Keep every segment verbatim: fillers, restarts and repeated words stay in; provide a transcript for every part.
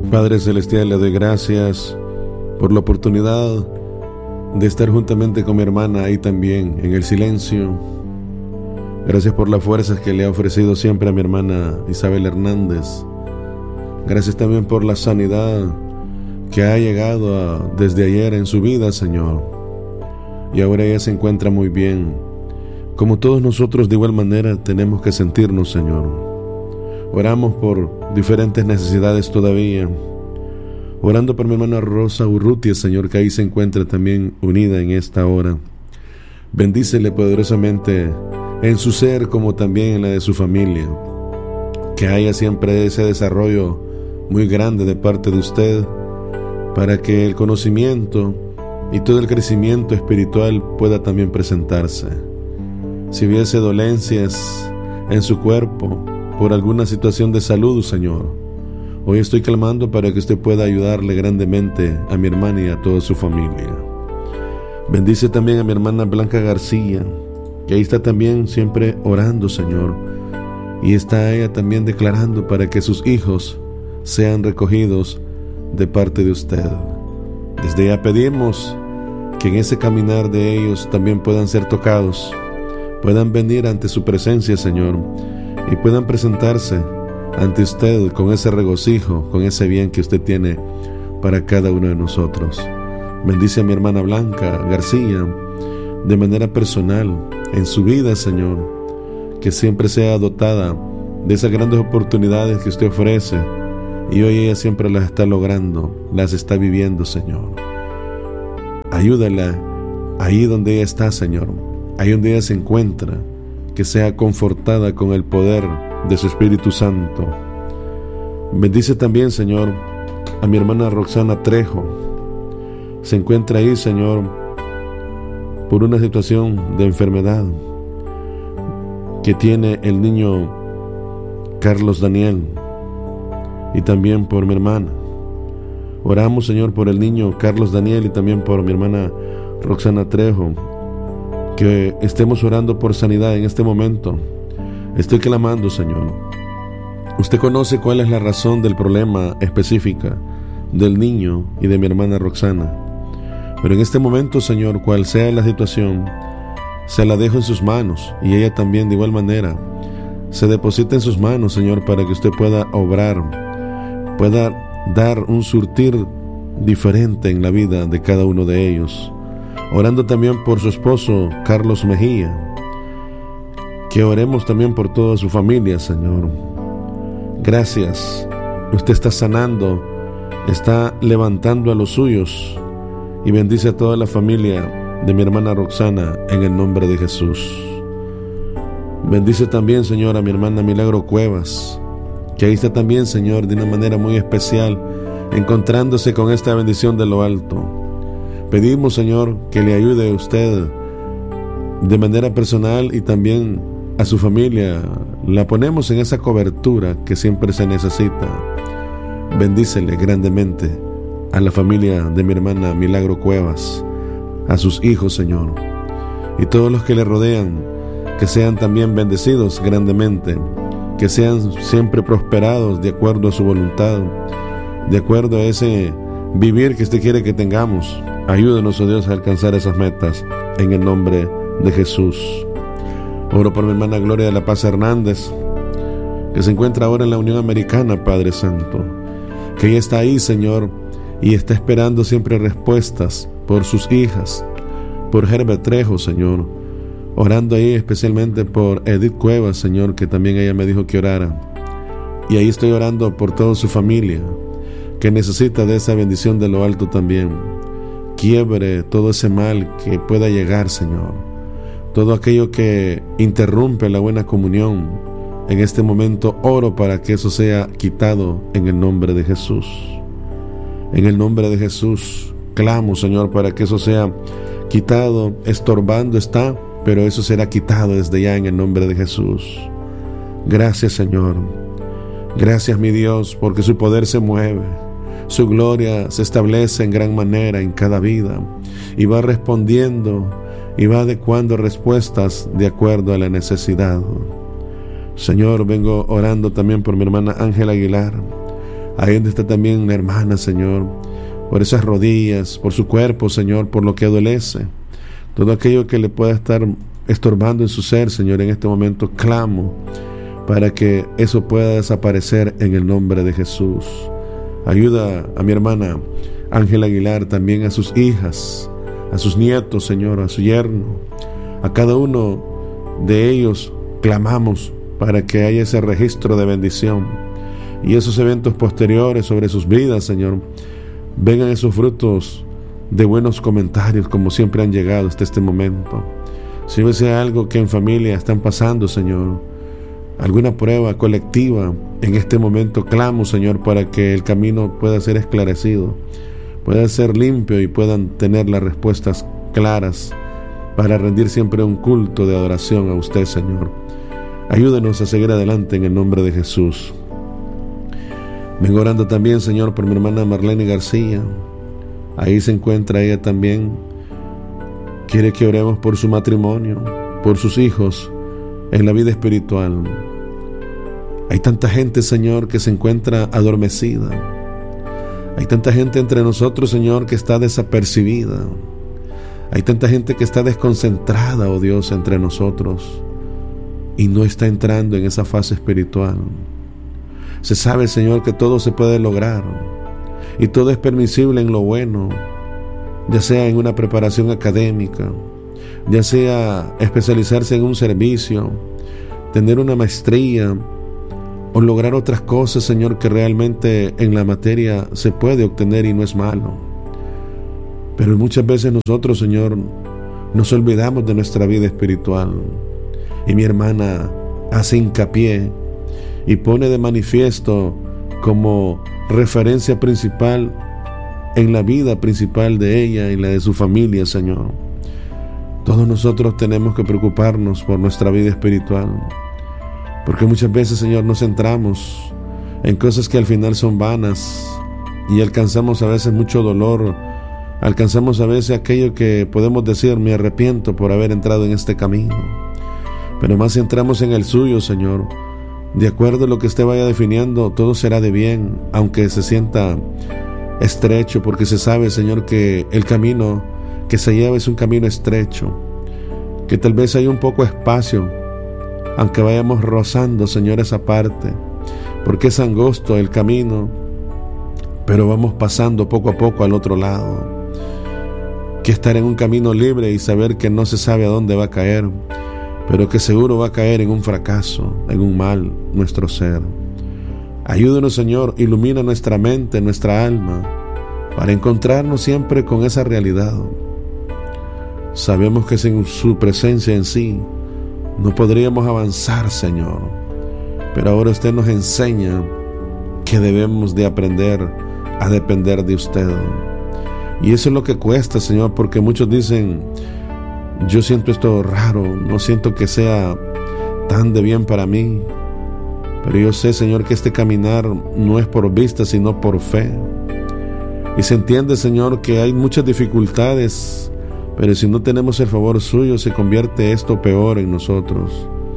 Padre Celestial, le doy gracias por la oportunidad de estar juntamente con mi hermana ahí también, en el silencio. Gracias por las fuerzas que le ha ofrecido siempre a mi hermana Isabel Hernández. Gracias también por la sanidad que ha llegado a, desde ayer en su vida, Señor. Y ahora ella se encuentra muy bien. Como todos nosotros de igual manera tenemos que sentirnos, Señor. Oramos por diferentes necesidades todavía. Orando por mi hermana Rosa Urrutia, Señor, que ahí se encuentra también unida en esta hora. Bendícele poderosamente en su ser como también en la de su familia. Que haya siempre ese desarrollo muy grande de parte de usted, para que el conocimiento y todo el crecimiento espiritual pueda también presentarse. Si hubiese dolencias en su cuerpo por alguna situación de salud, Señor, hoy estoy clamando para que usted pueda ayudarle grandemente a mi hermana y a toda su familia. Bendice también a mi hermana Blanca García, que ahí está también siempre orando, Señor, y está ella también declarando para que sus hijos sean recogidos de parte de usted. Desde ya pedimos que en ese caminar de ellos también puedan ser tocados, puedan venir ante su presencia, Señor, y puedan presentarse ante usted con ese regocijo, con ese bien que usted tiene para cada uno de nosotros. Bendice a mi hermana Blanca García de manera personal en su vida, Señor, que siempre sea dotada de esas grandes oportunidades que usted ofrece, y hoy ella siempre las está logrando, las está viviendo, Señor. Ayúdala ahí donde ella está, Señor, ahí donde ella se encuentra, que sea confortada con el poder de su Espíritu Santo. Bendice también, Señor, a mi hermana Roxana Trejo. Se encuentra ahí, Señor, por una situación de enfermedad que tiene el niño Carlos Daniel, y también por mi hermana. Oramos, Señor, por el niño Carlos Daniel y también por mi hermana Roxana Trejo. Que estemos orando por sanidad en este momento. Estoy clamando, Señor. Usted conoce cuál es la razón del problema específica del niño y de mi hermana Roxana. Pero en este momento, Señor, cual sea la situación, se la dejo en sus manos, y ella también de igual manera se deposita en sus manos, Señor, para que usted pueda obrar, pueda dar un surtir diferente en la vida de cada uno de ellos. Orando también por su esposo Carlos Mejía, que oremos también por toda su familia, Señor. Gracias, usted está sanando, está levantando a los suyos, y bendice a toda la familia de mi hermana Roxana en el nombre de Jesús. Bendice también, Señor, a mi hermana Milagro Cuevas, que ahí está también, Señor, de una manera muy especial, encontrándose con esta bendición de lo alto. Pedimos, Señor, que le ayude a usted de manera personal y también a su familia. La ponemos en esa cobertura que siempre se necesita. Bendícele grandemente a la familia de mi hermana Milagro Cuevas, a sus hijos, Señor, y todos los que le rodean, que sean también bendecidos grandemente, que sean siempre prosperados de acuerdo a su voluntad, de acuerdo a ese vivir que usted quiere que tengamos. Ayúdenos, oh Dios, a alcanzar esas metas en el nombre de Jesús. Oro por mi hermana Gloria de la Paz Hernández, que se encuentra ahora en la Unión Americana, Padre Santo, que ella está ahí, Señor, y está esperando siempre respuestas por sus hijas, por Herbert Trejo, Señor, orando ahí especialmente por Edith Cuevas, Señor, que también ella me dijo que orara, y ahí estoy orando por toda su familia, que necesita de esa bendición de lo alto también. Quiebre todo ese mal que pueda llegar, Señor, todo aquello que interrumpe la buena comunión. En este momento oro para que eso sea quitado en el nombre de Jesús. En el nombre de Jesús clamo, Señor, para que eso sea quitado. Estorbando está, pero eso será quitado desde ya en el nombre de Jesús. Gracias, Señor. Gracias, mi Dios, porque su poder se mueve. Su gloria se establece en gran manera en cada vida y va respondiendo y va adecuando respuestas de acuerdo a la necesidad. Señor, vengo orando también por mi hermana Ángela Aguilar, Ahí donde está también la hermana, Señor, por esas rodillas, por su cuerpo, Señor, por lo que adolece, todo aquello que le pueda estar estorbando en su ser, Señor, en este momento clamo para que eso pueda desaparecer en el nombre de Jesús. Ayuda a mi hermana Ángela Aguilar, también a sus hijas, a sus nietos, Señor, a su yerno, a cada uno de ellos clamamos para que haya ese registro de bendición y esos eventos posteriores sobre sus vidas, Señor, vengan esos frutos de buenos comentarios como siempre han llegado hasta este momento. Si hubiese algo que en familia están pasando, Señor, alguna prueba colectiva, en este momento clamo, Señor, para que el camino pueda ser esclarecido, pueda ser limpio y puedan tener las respuestas claras para rendir siempre un culto de adoración a usted, Señor. Ayúdenos a seguir adelante en el nombre de Jesús. Vengo orando también, Señor, por mi hermana Marlene García. Ahí se encuentra ella también. Quiere que oremos por su matrimonio, por sus hijos, en la vida espiritual. Hay tanta gente, Señor, que se encuentra adormecida. Hay tanta gente entre nosotros, Señor, que está desapercibida. Hay tanta gente que está desconcentrada, oh Dios, entre nosotros y no está entrando en esa fase espiritual. Se sabe, Señor, que todo se puede lograr y todo es permisible en lo bueno, ya sea en una preparación académica, ya sea especializarse en un servicio, tener una maestría o lograr otras cosas, Señor, que realmente en la materia se puede obtener y no es malo. Pero muchas veces nosotros, Señor, nos olvidamos de nuestra vida espiritual. Y mi hermana hace hincapié y pone de manifiesto como referencia principal en la vida principal de ella y la de su familia, Señor. Todos nosotros tenemos que preocuparnos por nuestra vida espiritual, porque muchas veces, Señor, nos centramos en cosas que al final son vanas y alcanzamos a veces mucho dolor, alcanzamos a veces aquello que podemos decir, me arrepiento por haber entrado en este camino. Pero más si entramos en el suyo, Señor, de acuerdo a lo que usted vaya definiendo, todo será de bien, aunque se sienta estrecho, porque se sabe, Señor, que el camino que se lleva es un camino estrecho, que tal vez hay un poco espacio, aunque vayamos rozando, Señor, esa parte, porque es angosto el camino, pero vamos pasando poco a poco al otro lado. Que estar en un camino libre y saber que no se sabe a dónde va a caer, pero que seguro va a caer en un fracaso, en un mal, nuestro ser. Ayúdenos, Señor, ilumina nuestra mente, nuestra alma, para encontrarnos siempre con esa realidad. Sabemos que sin su presencia en sí no podríamos avanzar, Señor, pero ahora usted nos enseña que debemos de aprender a depender de usted. Y eso es lo que cuesta, Señor, porque muchos dicen, yo siento esto raro, no siento que sea tan de bien para mí, pero yo sé, Señor, que este caminar no es por vista, sino por fe. Y se entiende, Señor, que hay muchas dificultades, pero si no tenemos el favor suyo, se convierte esto peor en nosotros.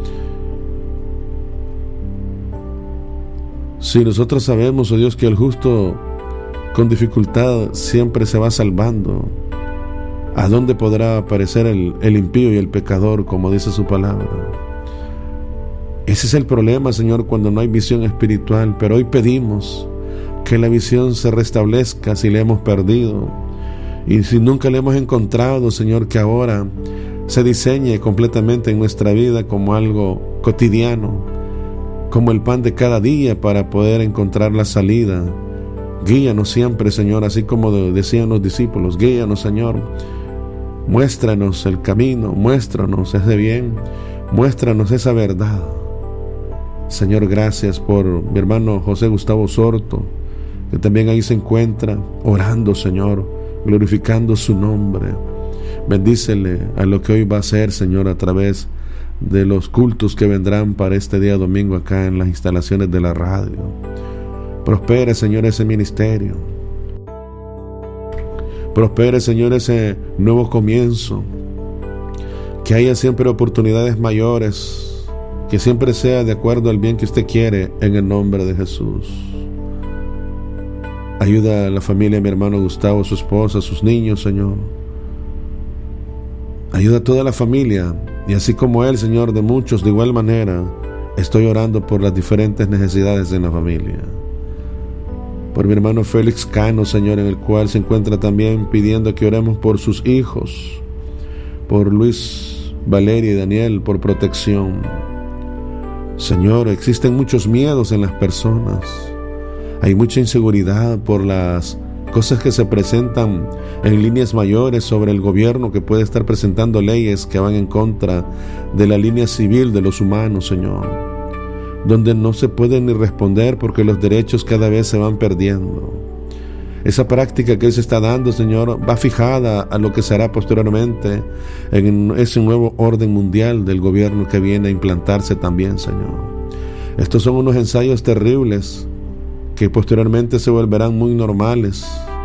Si nosotros sabemos, oh Dios, que el justo con dificultad siempre se va salvando, ¿a dónde podrá aparecer el, el impío y el pecador, como dice su palabra? Ese es el problema, Señor, cuando no hay visión espiritual. Pero hoy pedimos que la visión se restablezca si la hemos perdido. Y si nunca la hemos encontrado, Señor, que ahora se diseñe completamente en nuestra vida como algo cotidiano, como el pan de cada día para poder encontrar la salida. Guíanos siempre, Señor, así como decían los discípulos, guíanos, Señor. Muéstranos el camino, muéstranos ese bien, muéstranos esa verdad. Señor, gracias por mi hermano José Gustavo Sorto, que también ahí se encuentra orando, Señor, glorificando su nombre. Bendícele a lo que hoy va a ser, Señor, a través de los cultos que vendrán para este día domingo acá en las instalaciones de la radio. Prospere, Señor, ese ministerio. Prospere, Señor, ese nuevo comienzo. Que haya siempre oportunidades mayores. Que siempre sea de acuerdo al bien que usted quiere, en el nombre de Jesús. Ayuda a la familia de mi hermano Gustavo, su esposa, sus niños, Señor. Ayuda a toda la familia, y así como él, Señor, de muchos, de igual manera, estoy orando por las diferentes necesidades de la familia. Por mi hermano Félix Cano, Señor, en el cual se encuentra también pidiendo que oremos por sus hijos, por Luis, Valeria y Daniel, por protección. Señor, existen muchos miedos en las personas. Hay mucha inseguridad por las cosas que se presentan en líneas mayores sobre el gobierno, que puede estar presentando leyes que van en contra de la línea civil de los humanos, Señor, donde no se puede ni responder porque los derechos cada vez se van perdiendo. Esa práctica que hoy se está dando, Señor, va fijada a lo que será posteriormente en ese nuevo orden mundial del gobierno que viene a implantarse también, Señor. Estos son unos ensayos terribles que posteriormente se volverán muy normales.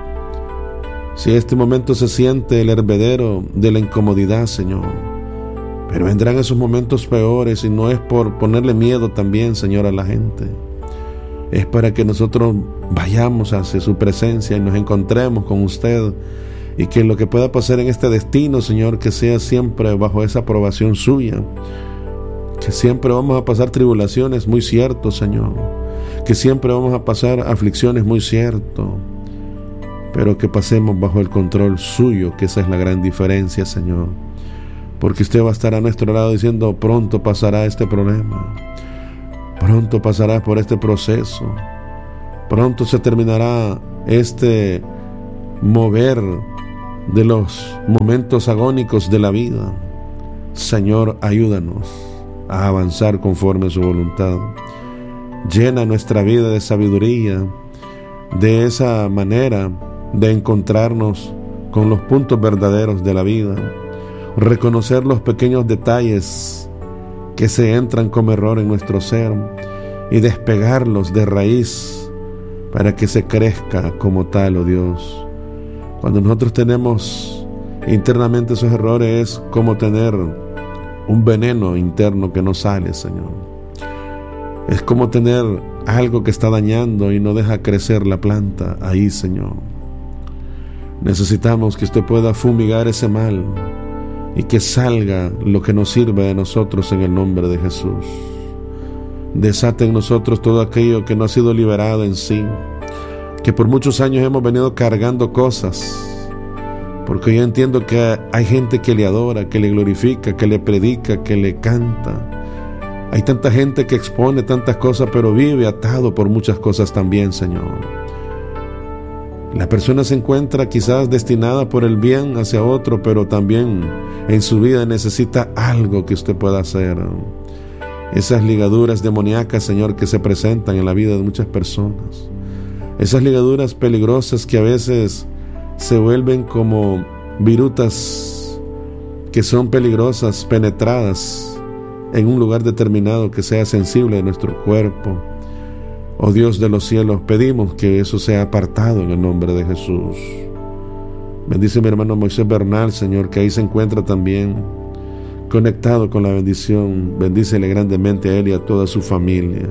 Si este momento se siente el hervedero de la incomodidad, Señor, pero vendrán esos momentos peores, y no es por ponerle miedo también, Señor, a la gente. Es para que nosotros vayamos hacia su presencia y nos encontremos con usted, y que lo que pueda pasar en este destino, Señor, que sea siempre bajo esa aprobación suya. Que siempre vamos a pasar tribulaciones, muy cierto, Señor. Que siempre vamos a pasar aflicciones, muy cierto. Pero que pasemos bajo el control suyo, que esa es la gran diferencia, Señor. Porque usted va a estar a nuestro lado diciendo: pronto pasará este problema, pronto pasará por este proceso, pronto se terminará este mover de los momentos agónicos de la vida. Señor, ayúdanos a avanzar conforme a su voluntad. Llena nuestra vida de sabiduría, de esa manera de encontrarnos con los puntos verdaderos de la vida, reconocer los pequeños detalles que se entran como error en nuestro ser y despegarlos de raíz para que se crezca como tal, oh Dios. Cuando nosotros tenemos internamente esos errores, es como tener un veneno interno que no sale, Señor. Es como tener algo que está dañando y no deja crecer la planta ahí, Señor. Necesitamos que usted pueda fumigar ese mal y que salga lo que nos sirve de nosotros en el nombre de Jesús. Desate en nosotros todo aquello que no ha sido liberado en sí, que por muchos años hemos venido cargando cosas, porque yo entiendo que hay gente que le adora, que le glorifica, que le predica, que le canta. Hay tanta gente que expone tantas cosas, pero vive atado por muchas cosas también, Señor. La persona se encuentra quizás destinada por el bien hacia otro, pero también en su vida necesita algo que usted pueda hacer. Esas ligaduras demoníacas, Señor, que se presentan en la vida de muchas personas. Esas ligaduras peligrosas que a veces se vuelven como virutas que son peligrosas, penetradas en un lugar determinado que sea sensible de nuestro cuerpo. Oh Dios de los cielos, pedimos que eso sea apartado en el nombre de Jesús. Bendice a mi hermano Moisés Bernal, Señor, que ahí se encuentra también conectado con la bendición. Bendícele grandemente a él y a toda su familia.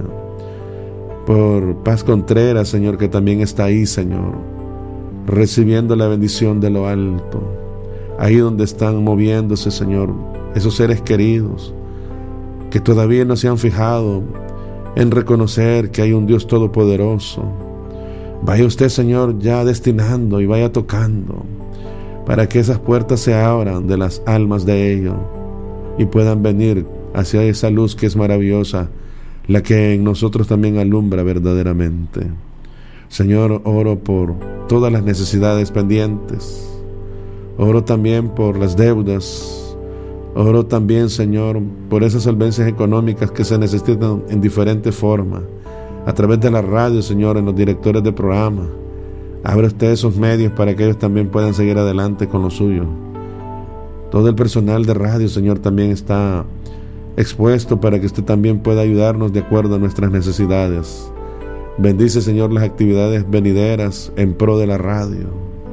Por Paz Contreras, Señor, que también está ahí, Señor, recibiendo la bendición de lo alto. Ahí donde están moviéndose, Señor, esos seres queridos que todavía no se han fijado en reconocer que hay un Dios todopoderoso. Vaya usted, Señor, ya destinando y vaya tocando para que esas puertas se abran de las almas de ellos y puedan venir hacia esa luz que es maravillosa, la que en nosotros también alumbra verdaderamente. Señor, oro por todas las necesidades pendientes, oro también por las deudas. Oro también, Señor, por esas solvencias económicas que se necesitan en diferentes formas, a través de la radio, Señor, en los directores de programa. Abre usted esos medios para que ellos también puedan seguir adelante con lo suyo. Todo el personal de radio, Señor, también está expuesto para que usted también pueda ayudarnos de acuerdo a nuestras necesidades. Bendice, Señor, las actividades venideras en pro de la radio.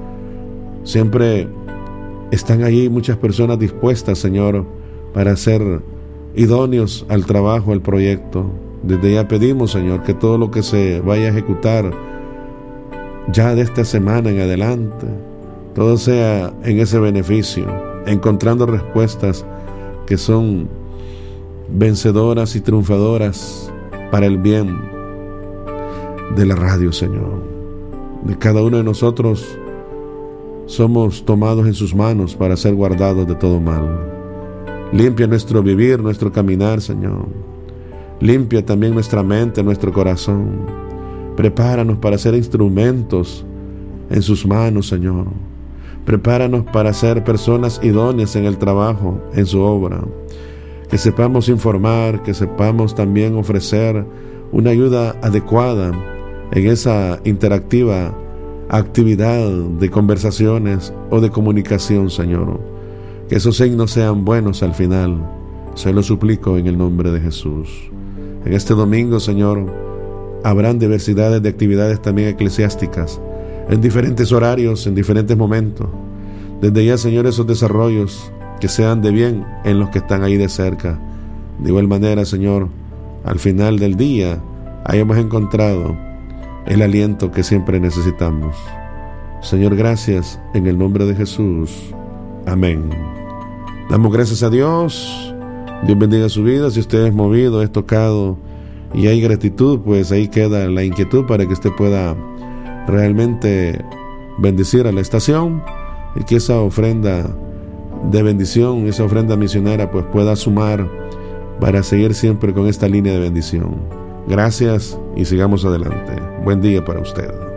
Siempre están allí muchas personas dispuestas, Señor, para ser idóneos al trabajo, al proyecto. Desde ya pedimos, Señor, que todo lo que se vaya a ejecutar ya de esta semana en adelante, todo sea en ese beneficio, encontrando respuestas que son vencedoras y triunfadoras para el bien de la radio, Señor. De cada uno de nosotros somos tomados en sus manos para ser guardados de todo mal. Limpia nuestro vivir, nuestro caminar, Señor. Limpia también nuestra mente, nuestro corazón. Prepáranos para ser instrumentos en sus manos, Señor. Prepáranos para ser personas idóneas en el trabajo, en su obra. Que sepamos informar, que sepamos también ofrecer una ayuda adecuada en esa interactiva actividad de conversaciones o de comunicación, Señor. Que esos signos sean buenos al final. Se lo suplico en el nombre de Jesús. En este domingo, Señor, habrán diversidades de actividades también eclesiásticas, en diferentes horarios, en diferentes momentos. Desde ya, Señor, esos desarrollos que sean de bien en los que están ahí de cerca. De igual manera, Señor, al final del día hayamos encontrado el aliento que siempre necesitamos. Señor, gracias en el nombre de Jesús. Amén. Damos gracias a Dios. Dios bendiga su vida. Si usted es movido, es tocado y hay gratitud, pues ahí queda la inquietud para que usted pueda realmente bendecir a la estación y que esa ofrenda de bendición, esa ofrenda misionera, pues pueda sumar para seguir siempre con esta línea de bendición. Gracias y sigamos adelante. Buen día para usted.